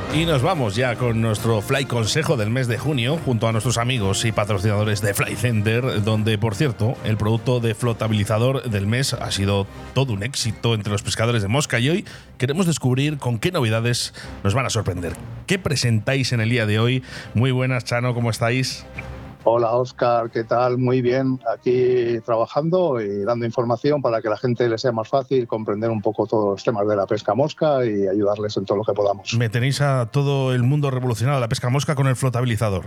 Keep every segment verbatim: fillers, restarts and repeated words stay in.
Y nos vamos ya con nuestro Fly Consejo del mes de junio, junto a nuestros amigos y patrocinadores de Fly Center, donde, por cierto, el producto de flotabilizador del mes ha sido todo un éxito entre los pescadores de mosca, y hoy queremos descubrir con qué novedades nos van a sorprender. ¿Qué presentáis en el día de hoy? Muy buenas, Chano, ¿cómo estáis? Hola, Óscar, ¿qué tal? Muy bien, aquí trabajando y dando información para que a la gente le sea más fácil comprender un poco todos los temas de la pesca mosca y ayudarles en todo lo que podamos. Me tenéis a todo el mundo revolucionado de la pesca mosca con el flotabilizador.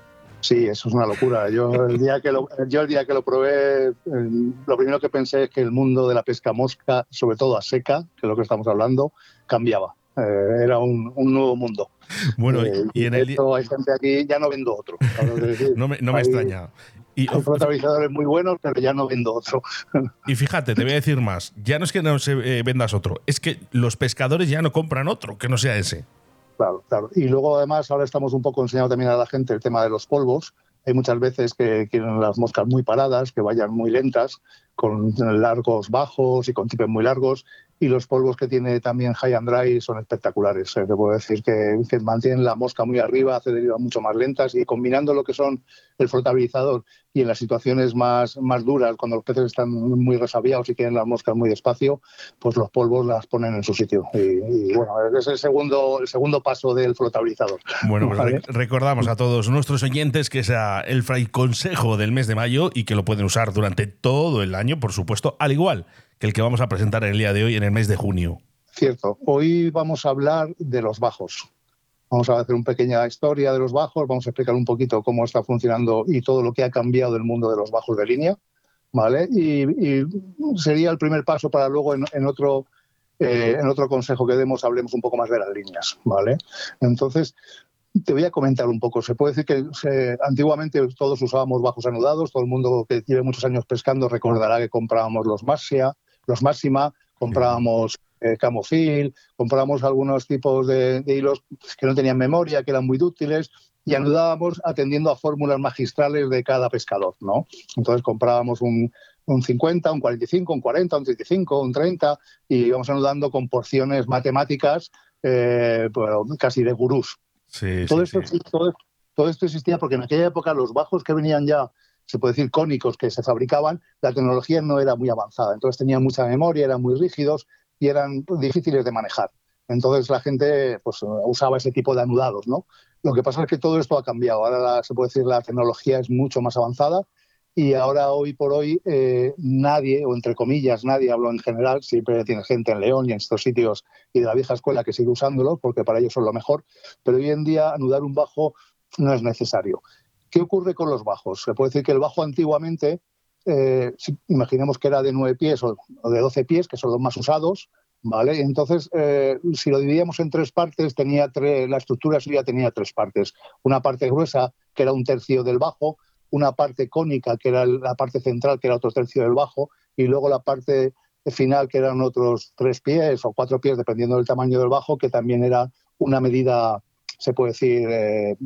Sí, eso es una locura. Yo el día que lo, yo el día que lo probé, eh, lo primero que pensé es que el mundo de la pesca mosca, sobre todo a seca, que es lo que estamos hablando, cambiaba. Eh, era un, un nuevo mundo. Bueno, eh, y en el hay gente aquí, ya no vendo otro. Decir, no me, no me hay, extraña. Y, hay flotabilizadores muy buenos, pero ya no vendo otro. Y fíjate, te voy a decir más. Ya no es que no se eh, vendas otro, es que los pescadores ya no compran otro que no sea ese. Claro, claro. Y luego, además, ahora estamos un poco enseñando también a la gente el tema de los polvos. Hay muchas veces que quieren las moscas muy paradas, que vayan muy lentas, con largos bajos y con tipes muy largos. Y los polvos que tiene también High and Dry son espectaculares. Eh, te puedo decir que, que mantienen la mosca muy arriba, hace derivas mucho más lentas, y combinando lo que son el flotabilizador y en las situaciones más, más duras, cuando los peces están muy resabiados y quieren las moscas muy despacio, pues los polvos las ponen en su sitio. Y, y bueno, es el segundo, el segundo paso del flotabilizador. Bueno, pues ¿Vale? rec- recordamos a todos nuestros oyentes que sea el Fly Consejo del mes de mayo y que lo pueden usar durante todo el año, por supuesto, al igual que el que vamos a presentar el día de hoy en el mes de junio. Cierto. Hoy vamos a hablar de los bajos. Vamos a hacer una pequeña historia de los bajos, vamos a explicar un poquito cómo está funcionando y todo lo que ha cambiado del mundo de los bajos de línea, ¿vale? Y, y sería el primer paso para luego en, en otro eh, en otro consejo que demos hablemos un poco más de las líneas, ¿vale? Entonces, te voy a comentar un poco. Se puede decir que se, antiguamente todos usábamos bajos anudados. Todo el mundo que lleve muchos años pescando recordará que comprábamos los Maxia, los Máxima, comprábamos eh, Camofil, comprábamos algunos tipos de, de hilos que no tenían memoria, que eran muy dúctiles, y anudábamos atendiendo a fórmulas magistrales de cada pescador, ¿no? Entonces comprábamos un, un cincuenta, un cuarenta y cinco, un cuarenta, un treinta y cinco, un treinta, y íbamos anudando con porciones matemáticas eh, bueno, casi de gurús. Sí, Todo, sí, esto, sí. todo, todo esto existía porque en aquella época los bajos que venían ya, se puede decir cónicos, que se fabricaban, la tecnología no era muy avanzada. Entonces tenían mucha memoria, eran muy rígidos y eran difíciles de manejar. Entonces la gente pues, usaba ese tipo de anudados, ¿no? Lo que pasa es que todo esto ha cambiado. Ahora la, se puede decir la tecnología es mucho más avanzada y ahora hoy por hoy eh, nadie, o entre comillas nadie, hablo en general, siempre tiene gente en León y en estos sitios y de la vieja escuela que sigue usándolo porque para ellos son lo mejor, pero hoy en día anudar un bajo no es necesario. ¿Qué ocurre con los bajos? Se puede decir que el bajo antiguamente, eh, si, imaginemos que era de nueve pies o, o de doce pies, que son los más usados, ¿vale? Entonces, eh, si lo dividíamos en tres partes, tenía tres, la estructura suya tenía tres partes. Una parte gruesa, que era un tercio del bajo, una parte cónica, que era la parte central, que era otro tercio del bajo, y luego la parte final, que eran otros tres pies o cuatro pies, dependiendo del tamaño del bajo, que también era una medida, se puede decir, eh,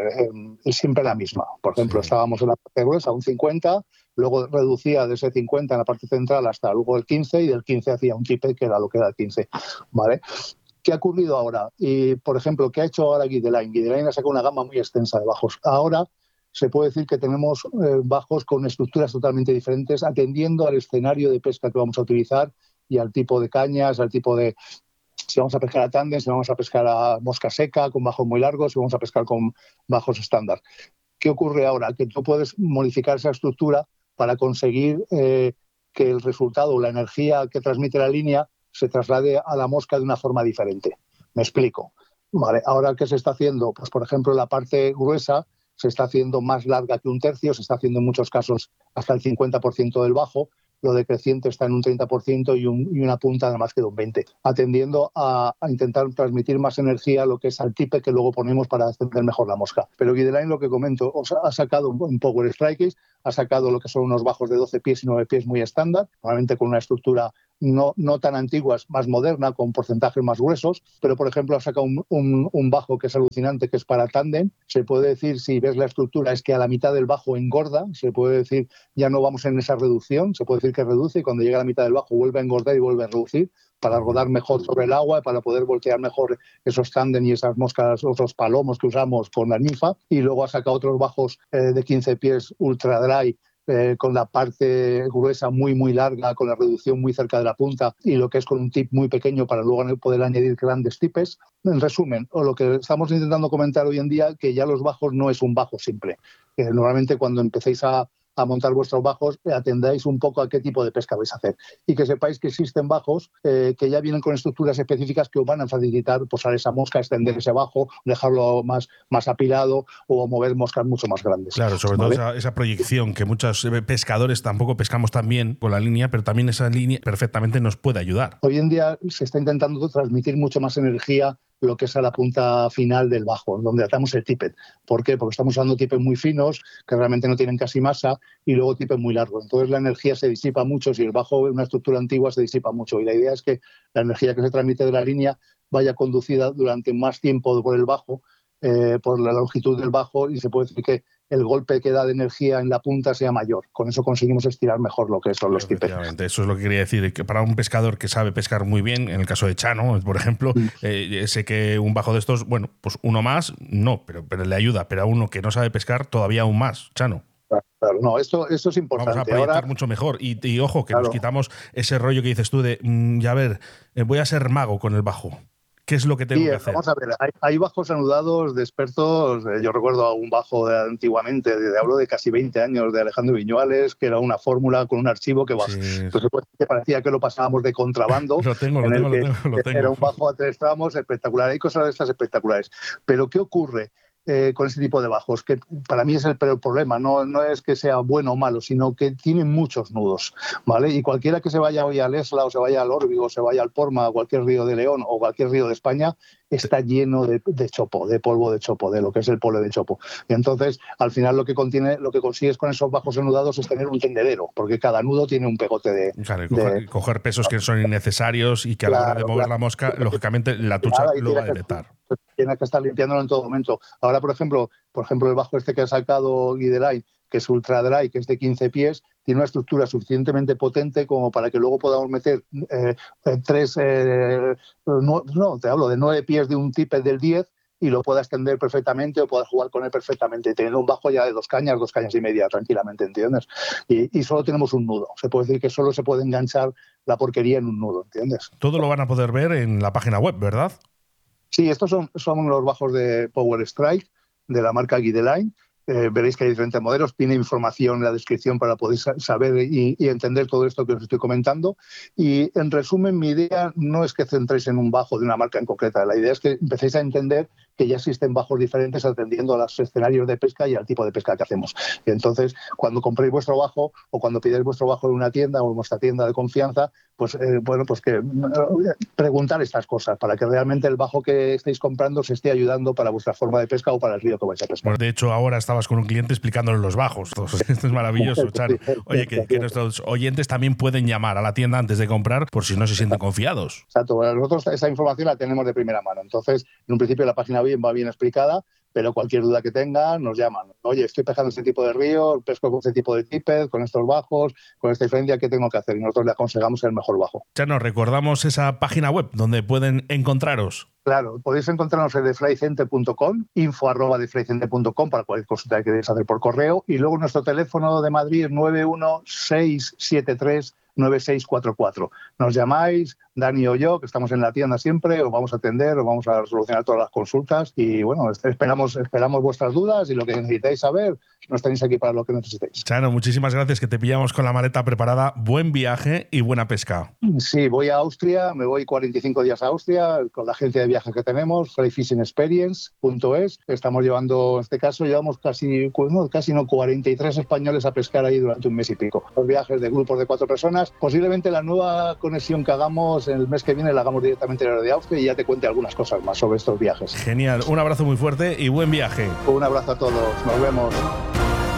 eh, siempre la misma. Por ejemplo, sí. Estábamos en la parte gruesa, un cincuenta, luego reducía de ese cincuenta en la parte central hasta luego el quince, y del quince hacía un tipe, que era lo que era el quince, ¿vale? ¿Qué ha ocurrido ahora? Y, por ejemplo, ¿qué ha hecho ahora Guideline? Guideline ha sacado una gama muy extensa de bajos. Ahora se puede decir que tenemos eh, bajos con estructuras totalmente diferentes, atendiendo al escenario de pesca que vamos a utilizar y al tipo de cañas, al tipo de... Si vamos a pescar a tándem, si vamos a pescar a mosca seca, con bajos muy largos, si vamos a pescar con bajos estándar. ¿Qué ocurre ahora? Que tú puedes modificar esa estructura para conseguir eh, que el resultado, la energía que transmite la línea, se traslade a la mosca de una forma diferente. Me explico. Vale, ahora, ¿qué se está haciendo? Pues, por ejemplo, la parte gruesa se está haciendo más larga que un tercio, se está haciendo en muchos casos hasta el cincuenta por ciento del bajo, lo decreciente está en un treinta por ciento y, un, y una punta nada más que de un veinte por ciento, atendiendo a, a intentar transmitir más energía a lo que es al tipe que luego ponemos para extender mejor la mosca. Pero Guideline, lo que comento, o sea, ha sacado un Power Strikes, ha sacado lo que son unos bajos de doce pies y nueve pies muy estándar, normalmente con una estructura no, no tan antiguas, más moderna, con porcentajes más gruesos, pero por ejemplo ha sacado un, un, un bajo que es alucinante, que es para tándem. Se puede decir, si ves la estructura, es que a la mitad del bajo engorda, se puede decir, ya no vamos en esa reducción, se puede decir que reduce y cuando llega a la mitad del bajo vuelve a engordar y vuelve a reducir, para rodar mejor sobre el agua, para poder voltear mejor esos tándem y esas moscas, otros palomos que usamos con la ninfa, y luego ha sacado otros bajos eh, de quince pies ultra dry, Eh, con la parte gruesa muy muy larga, con la reducción muy cerca de la punta, y lo que es con un tip muy pequeño para luego poder añadir grandes tipes. En resumen, o lo que estamos intentando comentar hoy en día, que ya los bajos no es un bajo simple. Eh, normalmente cuando empecéis a a montar vuestros bajos, atendáis un poco a qué tipo de pesca vais a hacer. Y que sepáis que existen bajos eh, que ya vienen con estructuras específicas que os van a facilitar posar esa mosca, extender ese bajo, dejarlo más, más apilado o mover moscas mucho más grandes. Claro, sobre ¿vale? todo esa, esa proyección que muchos pescadores tampoco pescamos tan bien con la línea, pero también esa línea perfectamente nos puede ayudar. Hoy en día se está intentando transmitir mucho más energía lo que es a la punta final del bajo, donde atamos el tippet. ¿Por qué? Porque estamos usando tippets muy finos, que realmente no tienen casi masa, y luego tippets muy largos. Entonces la energía se disipa mucho. Si el bajo es una estructura antigua, se disipa mucho. Y la idea es que la energía que se transmite de la línea vaya conducida durante más tiempo por el bajo, eh, por la longitud del bajo, y se puede decir que el golpe que da de energía en la punta sea mayor. Con eso conseguimos estirar mejor lo que son los tippets. Eso es lo que quería decir, que para un pescador que sabe pescar muy bien, en el caso de Chano, por ejemplo, mm. eh, sé que un bajo de estos, bueno, pues uno más, no, pero, pero le ayuda, pero a uno que no sabe pescar, todavía aún más, Chano. Claro, no, esto, esto es importante. Vamos a proyectar Ahora, mucho mejor. Y, y ojo, que claro. nos quitamos ese rollo que dices tú de, mmm, ya ver, eh, voy a ser mago con el bajo. ¿Qué es lo que tengo sí, que hacer? Vamos a ver, hay, hay bajos anudados de expertos. Eh, yo recuerdo un bajo de antiguamente, de, de, hablo de casi veinte años, de Alejandro Viñuales, que era una fórmula con un archivo que, sí. Entonces, pues, que parecía que lo pasábamos de contrabando. lo tengo, lo tengo, lo tengo, lo tengo. Era un bajo a tres tramos espectacular. Hay cosas de estas espectaculares. Pero ¿qué ocurre Eh, con ese tipo de bajos? Que para mí es el peor problema, no, no es que sea bueno o malo, sino que tienen muchos nudos, ¿vale? Y cualquiera que se vaya hoy al Esla o se vaya al Órbigo, o se vaya al Porma, a cualquier río de León o cualquier río de España, está lleno de, de chopo, de polvo de chopo, de lo que es el polvo de chopo. Y entonces, al final lo que contiene, lo que consigues con esos bajos enudados es tener un tendedero, porque cada nudo tiene un pegote de... Claro, y coger, de, coger pesos que son innecesarios y que a la claro, hora de mover claro, la mosca, claro, lógicamente la tucha lo va a detectar. Tienes que estar limpiándolo en todo momento. Ahora, por ejemplo, por ejemplo el bajo este que ha sacado Guideline, que es ultra dry, que es de quince pies, tiene una estructura suficientemente potente como para que luego podamos meter eh, tres, eh, no, no, te hablo de nueve pies de un tippet del diez y lo pueda extender perfectamente o pueda jugar con él perfectamente, teniendo un bajo ya de dos cañas, dos cañas y media, tranquilamente, ¿entiendes? Y, y solo tenemos un nudo. Se puede decir que solo se puede enganchar la porquería en un nudo, ¿entiendes? Todo lo van a poder ver en la página web, ¿verdad? Sí, estos son, son los bajos de Power Strike de la marca Guideline. Eh, veréis que hay diferentes modelos, tiene información en la descripción para poder saber y, y entender todo esto que os estoy comentando. Y en resumen, mi idea no es que centréis en un bajo de una marca en concreta, la idea es que empecéis a entender que ya existen bajos diferentes atendiendo a los escenarios de pesca y al tipo de pesca que hacemos. Y entonces, cuando compréis vuestro bajo o cuando pidáis vuestro bajo en una tienda o en vuestra tienda de confianza, pues eh, bueno, pues que preguntar estas cosas para que realmente el bajo que estéis comprando se esté ayudando para vuestra forma de pesca o para el río que vais a pescar. Bueno, de hecho, ahora estabas con un cliente explicándole los bajos. Esto es maravilloso, Chano. Oye, que, que nuestros oyentes también pueden llamar a la tienda antes de comprar por si no se sienten confiados. Exacto. Bueno, nosotros esa información la tenemos de primera mano. Entonces, en un principio la página bien va bien explicada, pero cualquier duda que tengan nos llaman. Oye, estoy pescando este tipo de río, pesco con este tipo de tippet, con estos bajos, con esta diferencia, ¿qué tengo que hacer? Y nosotros le aconsejamos el mejor bajo. Chano, recordamos esa página web donde pueden encontraros. Claro, podéis encontrarnos en deflycenter punto com, info arroba deflycenter punto com para cualquier consulta que queréis hacer por correo. Y luego nuestro teléfono de Madrid es nueve uno seis siete tres nueve seis cuatro cuatro. Nos llamáis, Dani o yo, que estamos en la tienda siempre, os vamos a atender, os vamos a solucionar todas las consultas y bueno, esperamos, esperamos vuestras dudas y lo que necesitáis saber, nos tenéis aquí para lo que necesitéis. Chano, muchísimas gracias, que te pillamos con la maleta preparada. Buen viaje y buena pesca. Sí, voy a Austria, me voy cuarenta y cinco días a Austria con la agencia de viajes que tenemos, fly fishing experience punto es. Estamos llevando, en este caso, llevamos casi, no, casi no, cuarenta y tres españoles a pescar ahí durante un mes y pico. Los viajes de grupos de cuatro personas. Posiblemente la nueva conexión que hagamos el mes que viene la hagamos directamente en el de Austria y ya te cuente algunas cosas más sobre estos viajes. Genial, un abrazo muy fuerte y buen viaje. Un abrazo a todos, nos vemos.